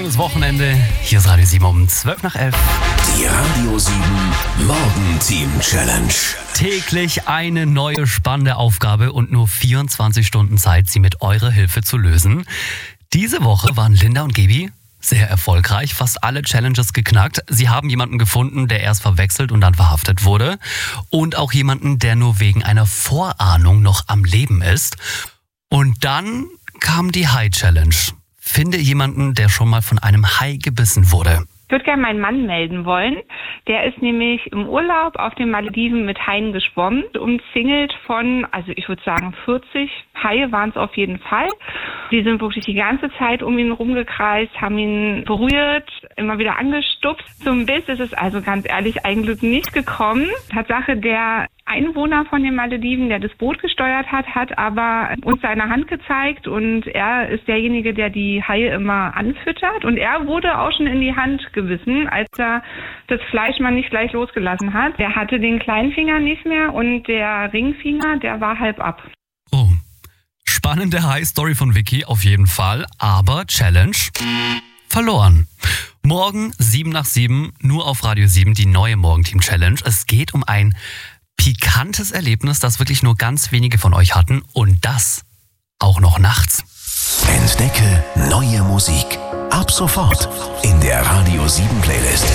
schönes Wochenende. Hier ist Radio 7 um 12 nach 11. Die Radio 7 Morgenteam Challenge. Täglich eine neue spannende Aufgabe und nur 24 Stunden Zeit, sie mit eurer Hilfe zu lösen. Diese Woche waren Linda und Gaby sehr erfolgreich, fast alle Challenges geknackt. Sie haben jemanden gefunden, der erst verwechselt und dann verhaftet wurde. Und auch jemanden, der nur wegen einer Vorahnung noch am Leben ist. Und dann kam die Hai-Challenge. Finde jemanden, der schon mal von einem Hai gebissen wurde. Ich würde gerne meinen Mann melden wollen. Der ist nämlich im Urlaub auf den Malediven mit Haien geschwommen, umzingelt von, ich würde sagen 40 Haie waren es auf jeden Fall. Die sind wirklich die ganze Zeit um ihn rumgekreist, haben ihn berührt, immer wieder angestupst. Zum Biss ist es also ganz ehrlich eigentlich nicht gekommen. Tatsache, der Einwohner von den Malediven, der das Boot gesteuert hat, hat aber uns seine Hand gezeigt und er ist derjenige, der die Haie immer anfüttert und er wurde auch schon in die Hand gebissen, als er das Fleisch mal nicht gleich losgelassen hat. Der hatte den kleinen Finger nicht mehr und der Ringfinger, der war halb ab. Oh, spannende Hai-Story von Vicky auf jeden Fall, aber Challenge verloren. Morgen 7 nach 7, nur auf Radio 7, die neue Morgenteam-Challenge. Es geht um ein pikantes Erlebnis, das wirklich nur ganz wenige von euch hatten und das auch noch nachts. Entdecke neue Musik. Ab sofort in der Radio 7 Playlist.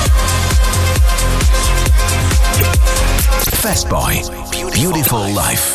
Fastboy, Beautiful Life.